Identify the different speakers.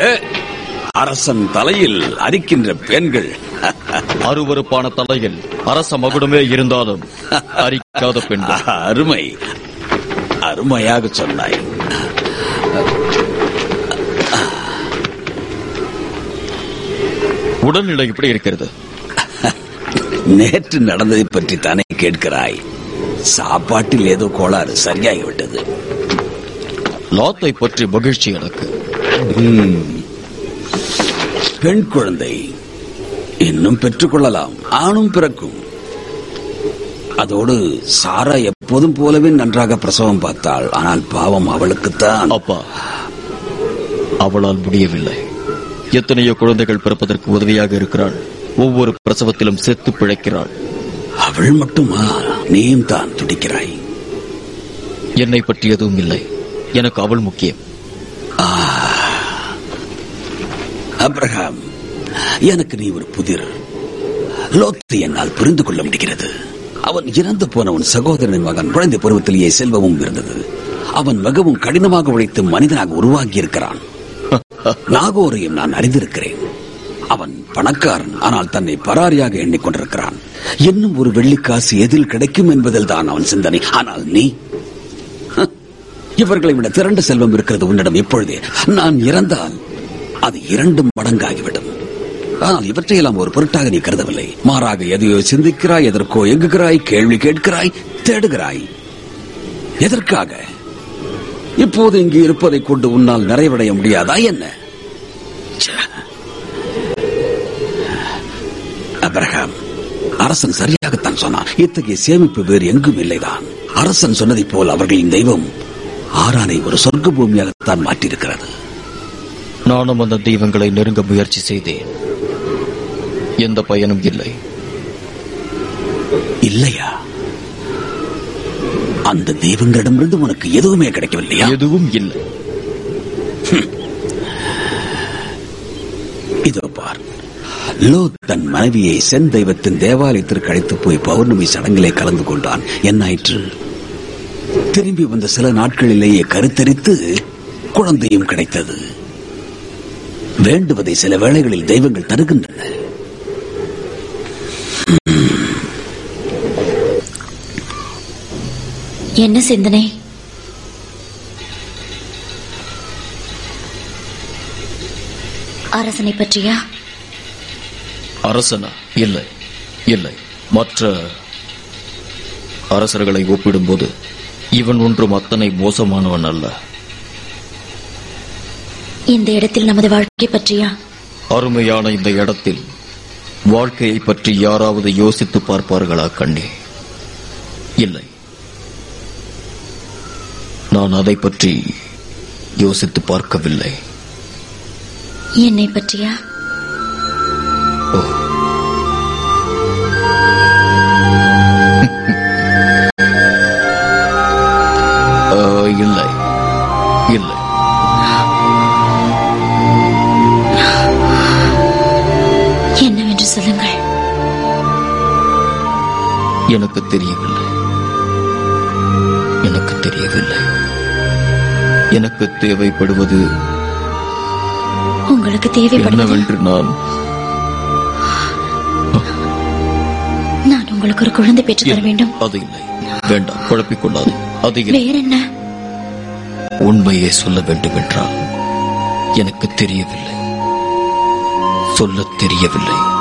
Speaker 1: அரசன் தலையில் அரிக்கின்ற பெண்கள்.
Speaker 2: அருவருப்பான தலையில் அரச மகுடமே இருந்தாலும் அரிக்காத பெண்கள்.
Speaker 1: அருமை, அருமையாக சொன்னாய்.
Speaker 2: உடல்நிலை எப்படி இருக்கிறது?
Speaker 1: நேற்று நடந்ததை பற்றி தானே கேட்கிறாய்? சாப்பாட்டில் ஏதோ கோளாறு, சரியாகிவிட்டது.
Speaker 2: லாத்தை பற்றி மகிழ்ச்சி எனக்கு.
Speaker 1: பெண் குழந்தை இன்னும் பெற்றுக்கொள்ளலாம், ஆணும் பிறக்கும். அதோடு சாரா எப்போதும் போலவே நன்றாக பிரசவம் பார்த்தாள். ஆனால் பாவம் அவளுக்குத்தான்.
Speaker 2: அப்பா, அவளால் முடியவில்லை. எத்தனையோ குழந்தைகள் பிறப்பதற்கு உதவியாக இருக்கிறாள். ஒவ்வொரு பிரசவத்திலும் செத்து பிழைக்கிறாள்.
Speaker 1: அவள் மட்டுமா? நீயும் தான் துடிக்கிறாய்.
Speaker 2: என்னை பற்றி எதுவும் இல்லை, எனக்கு அவள் முக்கியம்.
Speaker 1: அப்ரஹாம், எனக்கு நீ ஒரு புதிர். லோத்தை என்னால் புரிந்து கொள்ள முடிகிறது. அவன் இறந்து போன உன் சகோதரனின் மகன் குழந்தை பருவத்திலேயே செல்வமும் இருந்தது. அவன் மிகவும் கடினமாக உழைத்து மனிதனாக உருவாகி இருக்கிறான். நாகோரையும் நான் அறிந்திருக்கிறேன். அவன் பணக்காரன், ஆனால் தன்னை பராரியாக எண்ணிக்கொண்டிருக்கிறான். இன்னும் ஒரு வெள்ளிக்காசு எதில் கிடைக்கும் என்பதில் தான் அவன் சிந்தனை. ஆனால் நீ, இவர்களை விட திரண்ட செல்வம் இருக்கிறது உன்னிடம். இப்பொழுதே நான் இறந்தால் அது 2 மடங்காகிவிடும். ஆனால் இவற்றையெல்லாம் ஒரு பொருட்டாக நீ கருதவில்லை. மாறாக எதையோ சிந்திக்கிறாய், எதற்கோ எங்குகிறாய், கேள்வி கேட்கிறாய், தேடுகிறாய். எதற்காக? இப்போது இங்கு இருப்பதை கொண்டு உன்னால் நிறைவடைய முடியாதா என்ன? அப்ரஹாம், அரசன் சரியாகத்தான் சொன்னான். இத்தகைய சேமிப்பு வேறு எங்கும் இல்லைதான். அரசன் சொன்னதைப் போல் அவர்களின் தெய்வம் ஆரானை ஒரு சொர்க்க பூமியாகத்தான் மாற்றியிருக்கிறது.
Speaker 2: நானும் அந்த தெய்வங்களை நெருங்க முயற்சி செய்தேன். எந்த பயனும் இல்லை.
Speaker 1: இல்லையா? அந்த தெய்வங்களிடமிருந்து உனக்கு எதுவுமே கிடைக்கவில்லையா?
Speaker 2: எதுவும் இல்லை.
Speaker 1: இதோ பார், லோத் தன் மனைவியை சென் தெய்வத்தின் தேவாலயத்திற்கு அழைத்து போய் பௌர்ணமி சடங்கிலே கலந்து கொண்டான். என்னாயிற்று? திரும்பி வந்த சில நாட்களிலேயே கருத்தரித்து குழந்தையும் கிடைத்தது. வேண்டுவதை சில வேளைகளில் தெய்வங்கள் தருகின்றன.
Speaker 3: என்ன சிந்தனை? அரசனை பற்றியா?
Speaker 2: அரசனா? இல்லை இல்லை. மற்ற அரசர்களை ஒப்பிடும்போது இவன் ஒன்றும் அத்தனை மோசமானவன் அல்ல.
Speaker 3: இந்த இடத்தில் நமது வாழ்க்கை பற்றியா?
Speaker 2: அருமையான இந்த இடத்தில் வாழ்க்கையை பற்றி யாராவது யோசித்து பார்ப்பார்களா கண்ணே? இல்லை. நான் அதை பற்றி யோசித்து பார்க்கவில்லை.
Speaker 3: என்னை பற்றியா?
Speaker 2: இல்லை இல்லை.
Speaker 3: என்னவென்று சொல்லுங்கள்.
Speaker 2: எனக்கு தெரியவில்லை. எனக்கு தெரியவில்லை. எனக்கு தேவைப்படுவது
Speaker 3: உங்களுக்கு தேவைப்படுவது
Speaker 2: என்னவென்று
Speaker 3: நான் உங்களுக்கு ஒரு குழந்தை பெற்று தர வேண்டும்.
Speaker 2: அது இல்லை. வேண்டாம், குழப்பிக் கொள்ளாது. அது
Speaker 3: வேற என்ன?
Speaker 2: உண்மையை சொல்ல வேண்டும் என்றால் எனக்கு தெரியவில்லை, சொல்ல தெரியவில்லை.